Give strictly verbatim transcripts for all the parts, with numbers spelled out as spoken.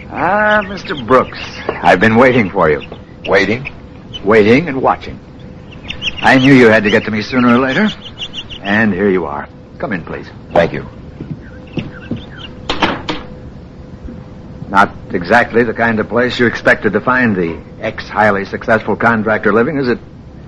Ah, Mister Brooks, I've been waiting for you. Waiting? Waiting and watching. I knew you had to get to me sooner or later. And here you are. Come in, please. Thank you. Not exactly the kind of place you expected to find the ex-highly successful contractor living, is it?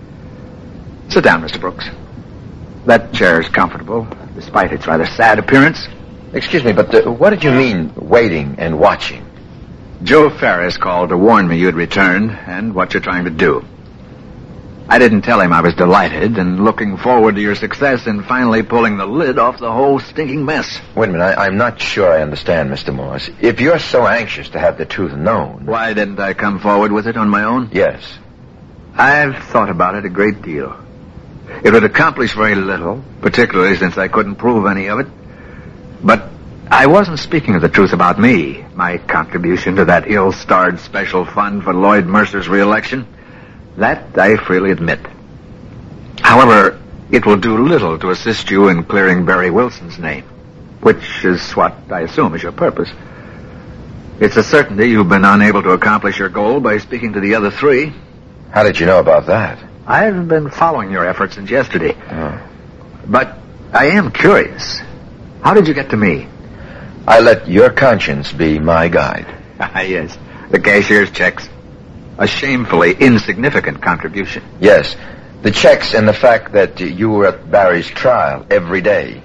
Sit down, Mister Brooks. That chair is comfortable, despite its rather sad appearance. Excuse me, but uh, what did you mean, waiting and watching? Joe Ferris called to warn me you'd returned and what you're trying to do. I didn't tell him I was delighted and looking forward to your success in finally pulling the lid off the whole stinking mess. Wait a minute, I, I'm not sure I understand, Mister Morse. If you're so anxious to have the truth known... Why didn't I come forward with it on my own? Yes. I've thought about it a great deal. It would accomplish very little, particularly since I couldn't prove any of it. But I wasn't speaking of the truth about me, my contribution to that ill-starred special fund for Lloyd Mercer's re-election. That I freely admit. However, it will do little to assist you in clearing Barry Wilson's name, which is what I assume is your purpose. It's a certainty you've been unable to accomplish your goal by speaking to the other three. How did you know about that? I've been following your efforts since yesterday. Oh. But I am curious. How did you get to me? I let your conscience be my guide. Ah, yes. The cashier's checks. A shamefully insignificant contribution. Yes. The checks and the fact that you were at Barry's trial every day.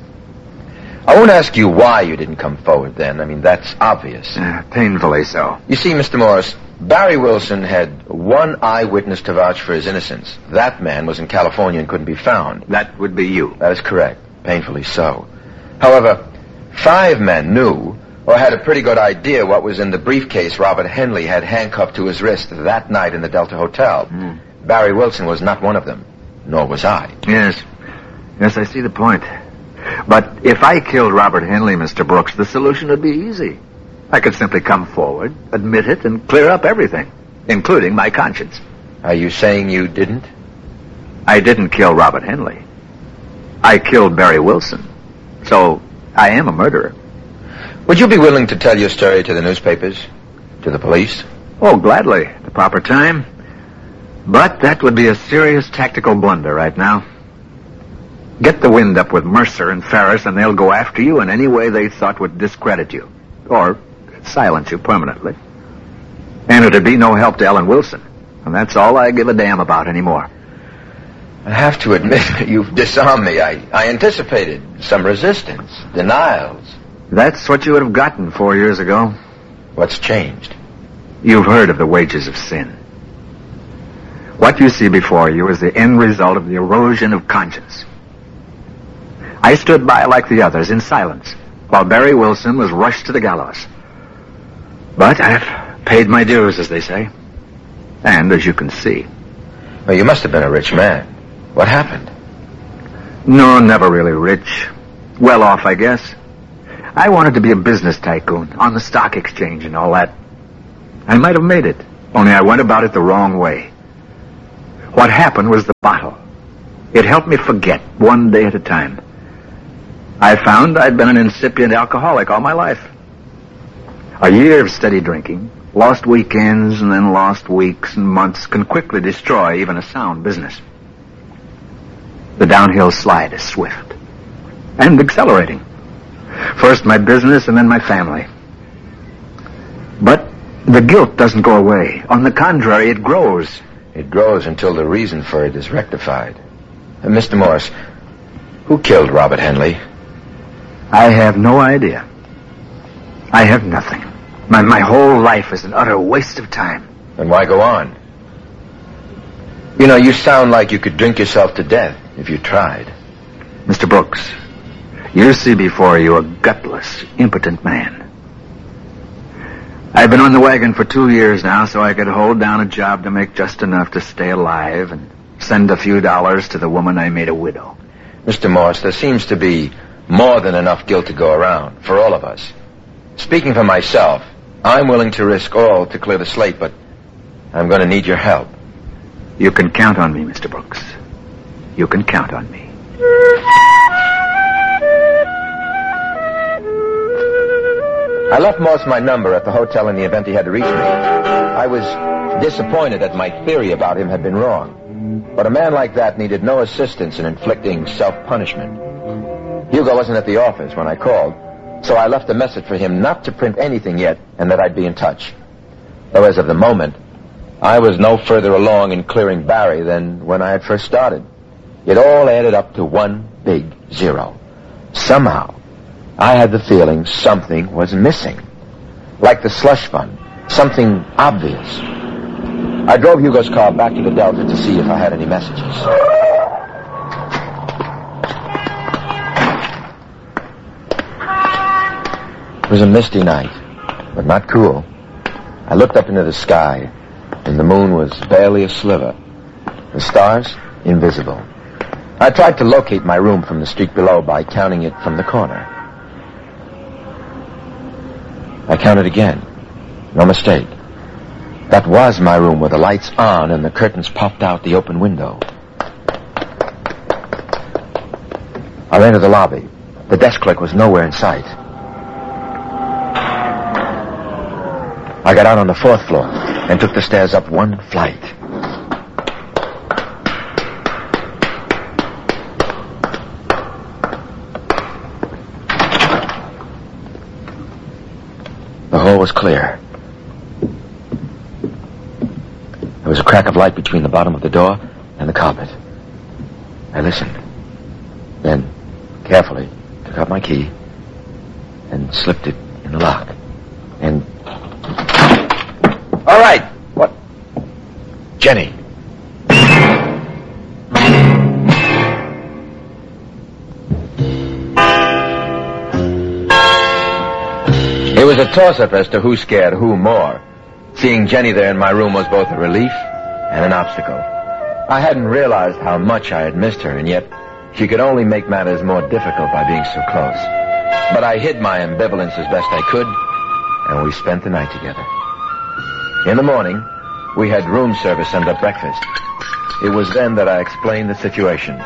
I won't ask you why you didn't come forward then. I mean, that's obvious. Uh, painfully so. You see, Mister Morris, Barry Wilson had one eyewitness to vouch for his innocence. That man was in California and couldn't be found. That would be you. That is correct. Painfully so. However, five men knew or had a pretty good idea what was in the briefcase Robert Henley had handcuffed to his wrist that night in the Delta Hotel. Mm. Barry Wilson was not one of them, nor was I. Yes. Yes, I see the point. But if I killed Robert Henley, Mister Brooks, the solution would be easy. I could simply come forward, admit it, and clear up everything, including my conscience. Are you saying you didn't? I didn't kill Robert Henley. I killed Barry Wilson. So, I am a murderer. Would you be willing to tell your story to the newspapers? To the police? Oh, gladly, at the proper time. But that would be a serious tactical blunder right now. Get the wind up with Mercer and Ferris, and they'll go after you in any way they thought would discredit you. Or silence you permanently. And it'd be no help to Ellen Wilson. And that's all I give a damn about anymore. I have to admit, you've disarmed me. I, I anticipated some resistance, denials. That's what you would have gotten four years ago. What's changed? You've heard of the wages of sin. What you see before you is the end result of the erosion of conscience. I stood by like the others in silence, while Barry Wilson was rushed to the gallows. But I've paid my dues, as they say. And, as you can see... Well, you must have been a rich man. What happened? No, never really rich. Well off, I guess. I wanted to be a business tycoon, on the stock exchange and all that. I might have made it, only I went about it the wrong way. What happened was the bottle. It helped me forget, one day at a time. I found I'd been an incipient alcoholic all my life. A year of steady drinking, lost weekends and then lost weeks and months can quickly destroy even a sound business. The downhill slide is swift and accelerating. First my business and then my family. But the guilt doesn't go away. On the contrary, it grows. It grows until the reason for it is rectified. Uh, Mister Morris, who killed Robert Henley? I have no idea. I have nothing. My, my whole life is an utter waste of time. Then why go on? You know, you sound like you could drink yourself to death if you tried. Mister Brooks, you see before you a gutless, impotent man. I've been on the wagon for two years now, so I could hold down a job to make just enough to stay alive and send a few dollars to the woman I made a widow. Mister Morris, there seems to be more than enough guilt to go around for all of us. Speaking for myself, I'm willing to risk all to clear the slate, but I'm going to need your help. You can count on me, Mister Brooks. You can count on me. I left Morse my number at the hotel in the event he had to reach me. I was disappointed that my theory about him had been wrong. But a man like that needed no assistance in inflicting self-punishment. Hugo wasn't at the office when I called, so I left a message for him not to print anything yet and that I'd be in touch. Though as of the moment, I was no further along in clearing Barry than when I had first started. It all added up to one big zero. Somehow, I had the feeling something was missing. Like the slush fund. Something obvious. I drove Hugo's car back to the Delta to see if I had any messages. It was a misty night, but not cool. I looked up into the sky, and the moon was barely a sliver. The stars, invisible. I tried to locate my room from the street below by counting it from the corner. I counted again. No mistake. That was my room with the lights on and the curtains popped out the open window. I ran to the lobby. The desk clerk was nowhere in sight. I got out on the fourth floor and took the stairs up one flight. The hall was clear. There was a crack of light between the bottom of the door and the carpet. I listened. Then, carefully, took out my key and slipped it in the lock. And... All right! What? Jenny. It was a toss-up as to who scared who more. Seeing Jenny there in my room was both a relief and an obstacle. I hadn't realized how much I had missed her, and yet she could only make matters more difficult by being so close. But I hid my ambivalence as best I could, and we spent the night together. In the morning, we had room service under breakfast. It was then that I explained the situation.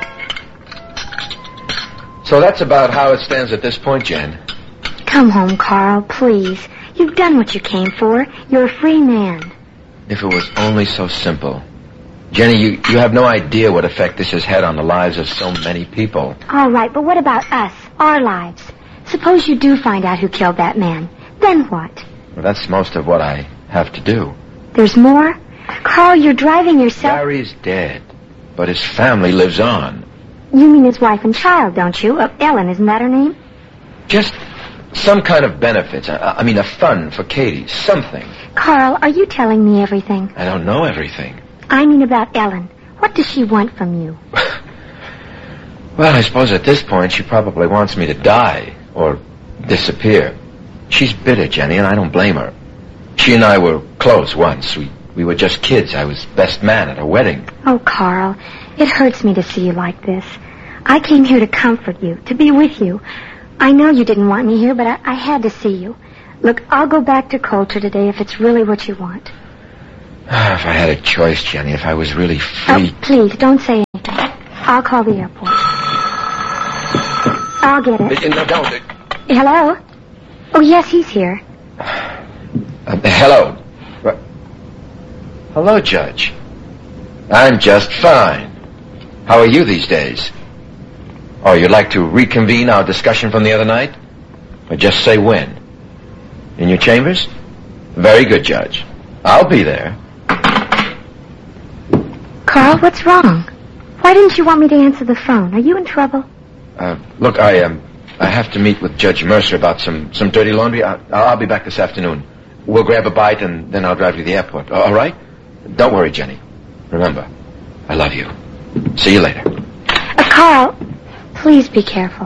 So that's about how it stands at this point, Jen. Come home, Carl, please. You've done what you came for. You're a free man. If it was only so simple. Jenny, you, you have no idea what effect this has had on the lives of so many people. All right, but what about us, our lives? Suppose you do find out who killed that man. Then what? Well, that's most of what I have to do. There's more? Carl, you're driving yourself... Gary's dead, but his family lives on. You mean his wife and child, don't you? Uh, Ellen, isn't that her name? Just some kind of benefits. I, I mean, a fund for Katie. Something. Carl, are you telling me everything? I don't know everything. I mean about Ellen. What does she want from you? Well, I suppose at this point she probably wants me to die or disappear. She's bitter, Jenny, and I don't blame her. She and I were close once. We we were just kids. I was best man at her wedding. Oh, Carl, it hurts me to see you like this. I came here to comfort you, to be with you. I know you didn't want me here, but I, I had to see you. Look, I'll go back to Coulter today if it's really what you want. If I had a choice, Jenny, if I was really free... Oh, please, don't say anything. I'll call the airport. I'll get it. No, don't. Hello? Oh, yes, he's here. Uh, hello. What? Hello, Judge. I'm just fine. How are you these days? Oh, you'd like to reconvene our discussion from the other night? Or just say when? In your chambers? Very good, Judge. I'll be there. Carl, what's wrong? Why didn't you want me to answer the phone? Are you in trouble? Uh, look, I um, I have to meet with Judge Mercer about some, some dirty laundry. I, I'll be back this afternoon. We'll grab a bite, and then I'll drive you to the airport. All right? Don't worry, Jenny. Remember, I love you. See you later. Uh, Carl, please be careful.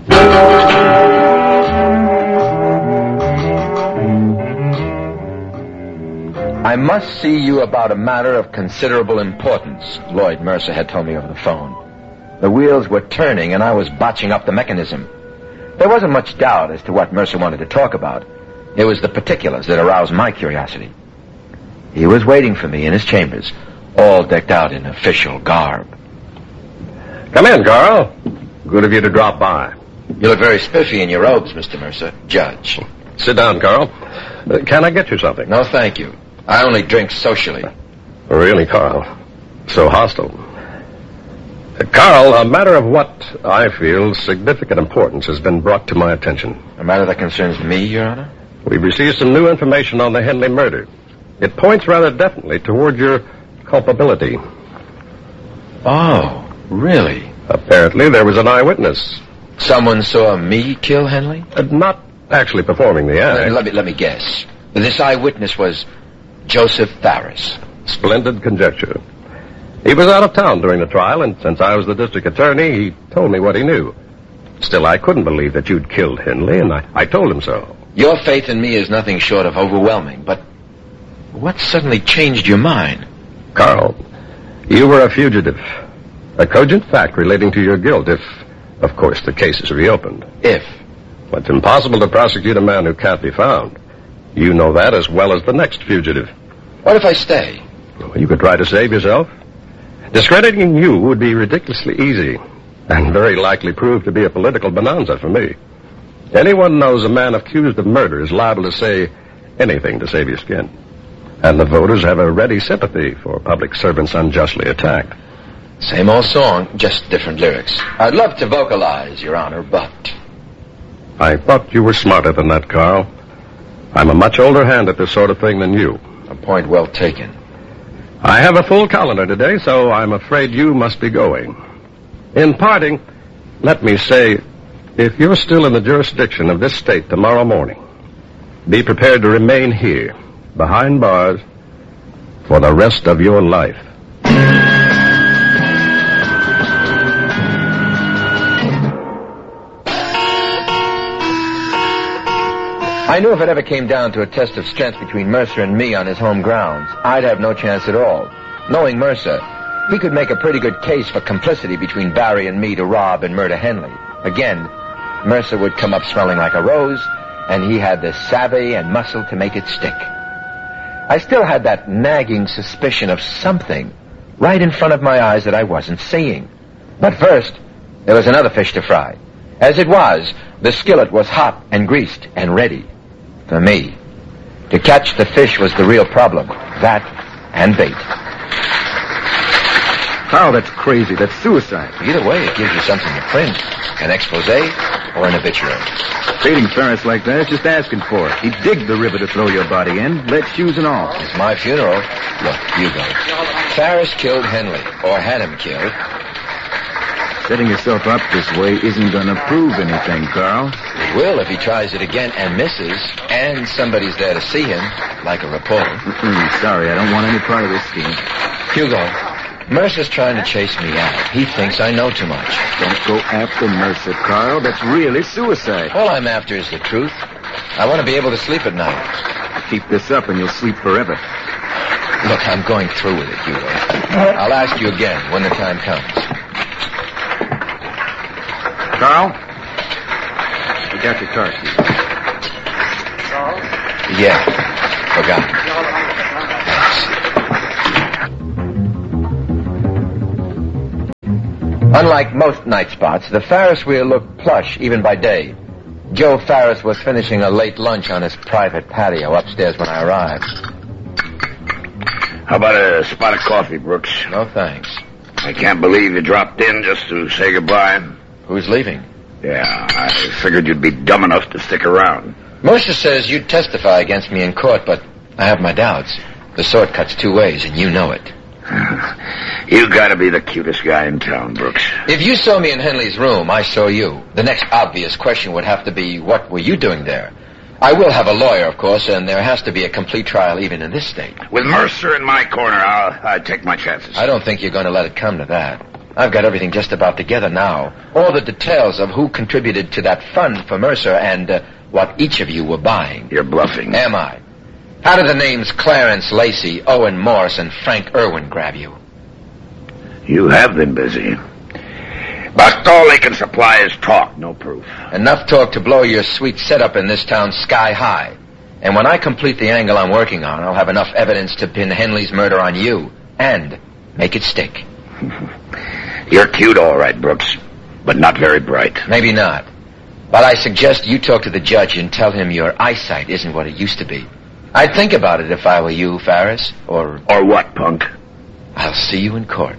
I must see you about a matter of considerable importance, Lloyd Mercer had told me over the phone. The wheels were turning, and I was botching up the mechanism. There wasn't much doubt as to what Mercer wanted to talk about. It was the particulars that aroused my curiosity. He was waiting for me in his chambers, all decked out in official garb. Come in, Carl. Good of you to drop by. You look very spiffy in your robes, Mister Mercer. Judge. Sit down, Carl. Uh, can I get you something? No, thank you. I only drink socially. Really, Carl? So hostile. Uh, Carl, a matter of what I feel significant importance has been brought to my attention. A matter that concerns me, Your Honor? We've received some new information on the Henley murder. It points rather definitely toward your culpability. Oh, really? Apparently, there was an eyewitness. Someone saw me kill Henley? Uh, not actually performing the act. Uh, let me let me guess. This eyewitness was Joseph Farris. Splendid conjecture. He was out of town during the trial, and since I was the district attorney, he told me what he knew. Still, I couldn't believe that you'd killed Henley, and I, I told him so. Your faith in me is nothing short of overwhelming, but what suddenly changed your mind? Carl, you were a fugitive. A cogent fact relating to your guilt, if, of course, the case is reopened. If? Well, it's impossible to prosecute a man who can't be found. You know that as well as the next fugitive. What if I stay? Well, you could try to save yourself. Discrediting you would be ridiculously easy, and very likely prove to be a political bonanza for me. Anyone knows a man accused of murder is liable to say anything to save your skin. And the voters have a ready sympathy for public servants unjustly attacked. Same old song, just different lyrics. I'd love to vocalize, Your Honor, but... I thought you were smarter than that, Carl. I'm a much older hand at this sort of thing than you. A point well taken. I have a full calendar today, so I'm afraid you must be going. In parting, let me say, if you're still in the jurisdiction of this state tomorrow morning, be prepared to remain here, behind bars, for the rest of your life. I knew if it ever came down to a test of strength between Mercer and me on his home grounds, I'd have no chance at all. Knowing Mercer, he could make a pretty good case for complicity between Barry and me to rob and murder Henley. Again, Mercer would come up smelling like a rose, and he had the savvy and muscle to make it stick. I still had that nagging suspicion of something right in front of my eyes that I wasn't seeing. But first, there was another fish to fry. As it was, the skillet was hot and greased and ready. For me, to catch the fish was the real problem. That and bait. Carl, that's crazy. That's suicide. Either way, it gives you something to print. An expose or an obituary. Baiting Ferris like that is just asking for it. He digged the river to throw your body in, lead shoes and all. It's my funeral. Look, you go. Ferris killed Henley, or had him killed. Setting yourself up this way isn't going to prove anything, Carl. It will if he tries it again and misses, and somebody's there to see him, like a reporter. Mm-mm, sorry, I don't want any part of this scheme. Hugo, Mercer's trying to chase me out. He thinks I know too much. Don't go after Mercer, Carl. That's really suicide. All I'm after is the truth. I want to be able to sleep at night. Keep this up and you'll sleep forever. Look, I'm going through with it, Hugo. I'll ask you again when the time comes. Carl? You got your car keys. Yeah, forgot. Thanks. Unlike most night spots, the Ferris wheel looked plush even by day. Joe Ferris was finishing a late lunch on his private patio upstairs when I arrived. How about a spot of coffee, Brooks? No, thanks. I can't believe you dropped in just to say goodbye. Who's leaving? Yeah, I figured you'd be dumb enough to stick around. Mercer says you'd testify against me in court, but I have my doubts. The sword cuts two ways, and you know it. You gotta be the cutest guy in town, Brooks. If you saw me in Henley's room, I saw you. The next obvious question would have to be, what were you doing there? I will have a lawyer, of course, and there has to be a complete trial even in this state. With Mercer in my corner, I'll, I'll take my chances. I don't think you're going to let it come to that. I've got everything just about together now. All the details of who contributed to that fund for Mercer and uh, what each of you were buying. You're bluffing. Am I? How did the names Clarence Lacey, Owen Morris, and Frank Irwin grab you? You have been busy. But all they can supply is talk, no proof. Enough talk to blow your sweet setup in this town sky high. And when I complete the angle I'm working on, I'll have enough evidence to pin Henley's murder on you and make it stick. You're cute, all right, Brooks, but not very bright. Maybe not. But I suggest you talk to the judge and tell him your eyesight isn't what it used to be. I'd think about it if I were you, Ferris. Or... Or what, punk? I'll see you in court.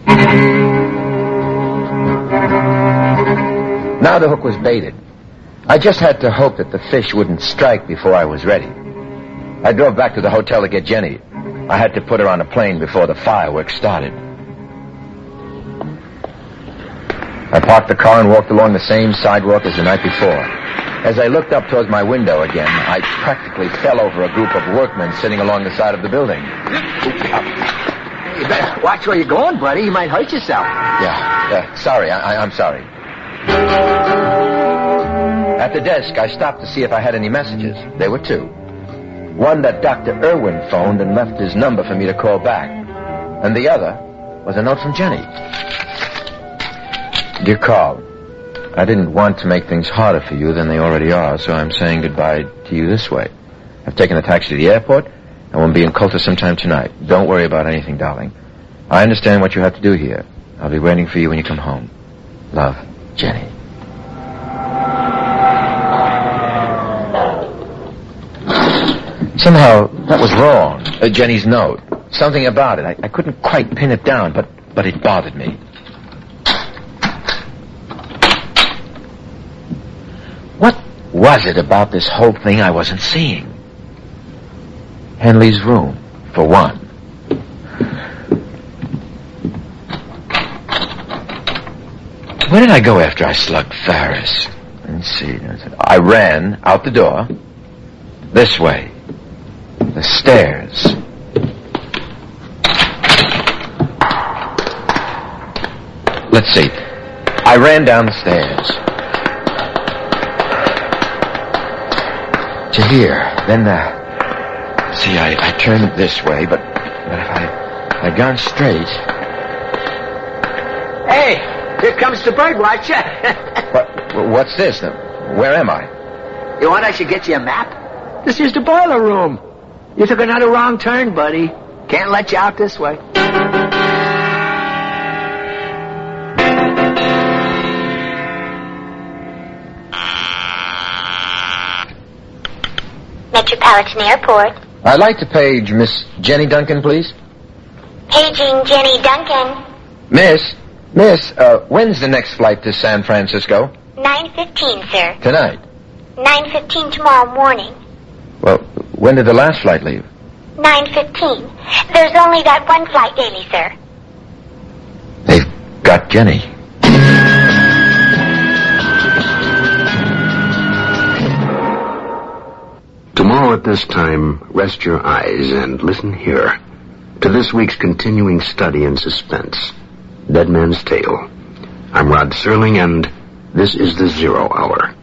Now the hook was baited. I just had to hope that the fish wouldn't strike before I was ready. I drove back to the hotel to get Jenny. I had to put her on a plane before the fireworks started. I parked the car and walked along the same sidewalk as the night before. As I looked up towards my window again, I practically fell over a group of workmen sitting along the side of the building. You better watch where you're going, buddy. You might hurt yourself. Yeah, yeah. Sorry, I, I, I'm sorry. At the desk, I stopped to see if I had any messages. There were two. One that Doctor Irwin phoned and left his number for me to call back. And the other was a note from Jenny. Dear Carl, I didn't want to make things harder for you than they already are, so I'm saying goodbye to you this way. I've taken a taxi to the airport, and we'll be in Coulter sometime tonight. Don't worry about anything, darling. I understand what you have to do here. I'll be waiting for you when you come home. Love, Jenny. Somehow, that was wrong, uh, Jenny's note. Something about it. I, I couldn't quite pin it down, but, but it bothered me. What was it about this whole thing I wasn't seeing? Henley's room, for one. Where did I go after I slugged Ferris? Let's see. I ran out the door. This way. The stairs. Let's see. I ran down the stairs. To here. Then, uh... See, I, I turned this way, but, but if I, I'd gone straight... Hey, here comes the bird watcher. What, what's this? Where am I? You want I should get you a map? This is the boiler room. You took another wrong turn, buddy. Can't let you out this way. Metropolitan Airport. I'd like to page Miss Jenny Duncan, please. Paging Jenny Duncan. Miss, Miss, uh, when's the next flight to San Francisco? nine fifteen, sir. Tonight. nine fifteen tomorrow morning. Well, when did the last flight leave? nine fifteen. There's only that one flight daily, sir. They've got Jenny. Tomorrow at this time, rest your eyes and listen here to this week's continuing study in suspense, Dead Man's Tale. I'm Rod Serling, and this is the Zero Hour.